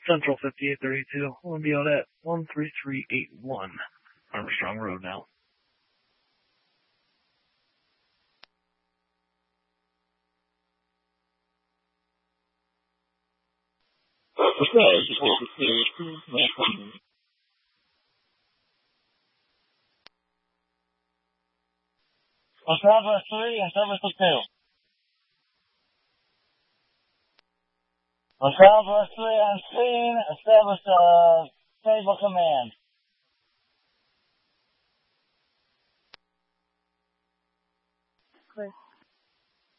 Central 5832. We'll be out at 13381 Armstrong Road now. Establish 3 and service to 2. Establish 3 on scene. Establish stable command. Clear.